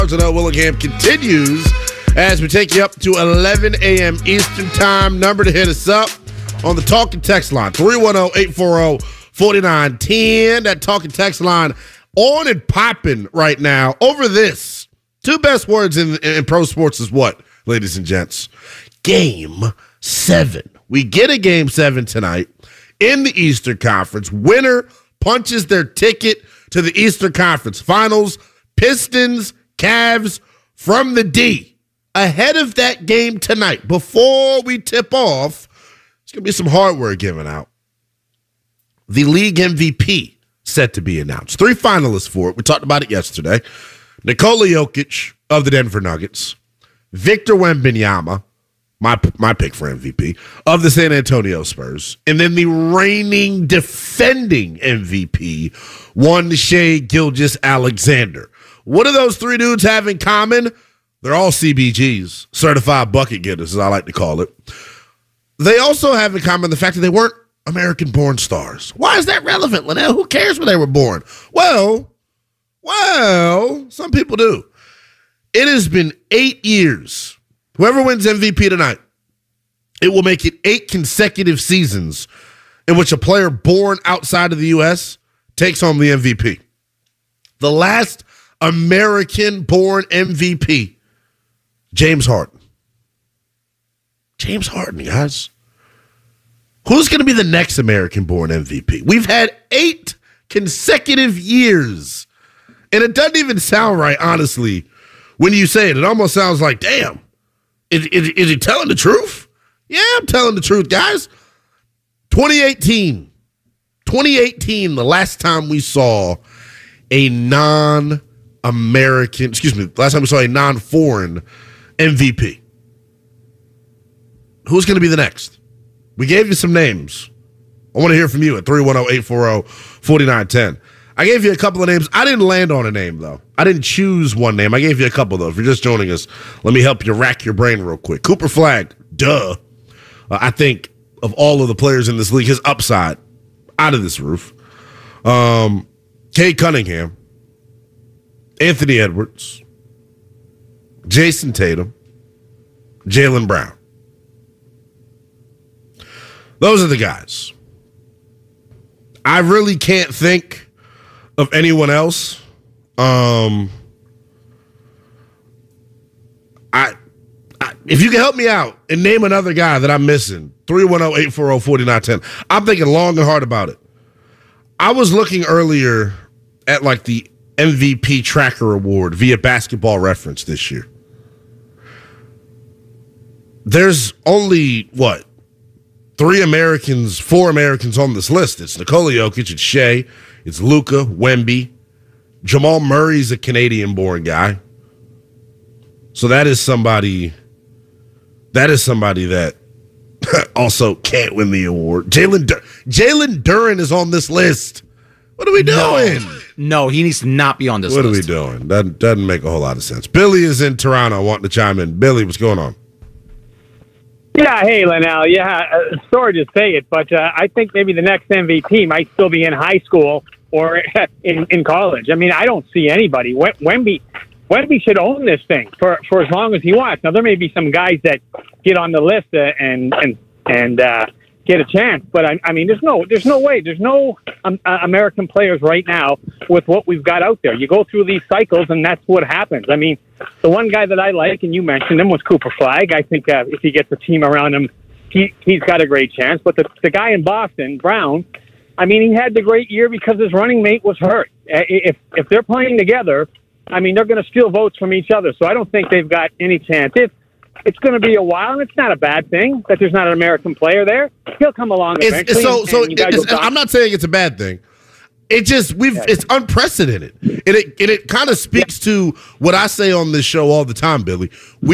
Arsenal Willingham continues as we take you up to 11 a.m. Eastern Time. Number to hit us up on the talking text line, 310-840-4910. That talking text line on and popping right now over this. Two best words in pro sports is what, ladies and gents? Game 7. We get a Game 7 tonight in the Eastern Conference. Winner punches their ticket to the Eastern Conference Finals. Pistons, Cavs from the D. Ahead of that game tonight, before we tip off, there's going to be some hardware given out. The league MVP set to be announced. 3 finalists for it. We talked about it yesterday. Nikola Jokic of the Denver Nuggets. Victor Wembanyama, my pick for MVP, of the San Antonio Spurs. And then the reigning defending MVP, one Shai Gilgeous-Alexander. What do those 3 dudes have in common? They're all CBGs, certified bucket getters, as I like to call it. They also have in common the fact that they weren't American-born stars. Why is that relevant, Linnell? Who cares where they were born? Well, some people do. It has been 8 years. Whoever wins MVP tonight, it will make it 8 consecutive seasons in which a player born outside of the U.S. takes home the MVP. The last American-born MVP, James Harden. James Harden, guys. Who's going to be the next American-born MVP? We've had 8 consecutive years. And it doesn't even sound right, honestly, when you say it. It almost sounds like, damn, is he telling the truth? Yeah, I'm telling the truth, guys. 2018, the last time we saw a non-American, last time we saw a non-foreign MVP. Who's going to be the next? We gave you some names. I want to hear from you at 310-840-4910. I gave you a couple of names. I didn't land on a name, though. I didn't choose one name. I gave you a couple, though. If you're just joining us, let me help you rack your brain real quick. Cooper Flagg, duh. I think of all of the players in this league, his upside, out of this roof. Cade Cunningham, Anthony Edwards, Jason Tatum, Jaylen Brown. Those are the guys. I really can't think of anyone else. If you can help me out and name another guy that I'm missing, 310-840-4910. I'm thinking long and hard about it. I was looking earlier at like the MVP Tracker Award via Basketball Reference this year. There's only, 4 Americans on this list. It's Nikola Jokic, it's Shai, it's Luka, Wemby. Jamal Murray's a Canadian-born guy. So that is somebody that also can't win the award. Jalen Duren is on this list. What are we doing? No, he needs to not be on this list. What are we doing? That doesn't make a whole lot of sense. Billy is in Toronto wanting to chime in. Billy, what's going on? Yeah, hey, Linnell. Yeah, sorry to say it, but I think maybe the next MVP might still be in high school or in college. I mean, I don't see anybody. Wemby should own this thing for as long as he wants. Now, there may be some guys that get on the list and get a chance, but I mean, there's no way. There's no American players right now with what we've got out there. You go through these cycles, and that's what happens. I mean, the one guy that I like, and you mentioned him, was Cooper Flagg. I think if he gets a team around him, he's got a great chance. But the guy in Boston, Brown, I mean, he had the great year because his running mate was hurt. If they're playing together, I mean, they're going to steal votes from each other. So I don't think they've got any chance. It's going to be a while, and it's not a bad thing that there's not an American player there. He'll come along eventually. I'm not saying it's a bad thing. It's unprecedented. And it kind of speaks to what I say on this show all the time, Billy.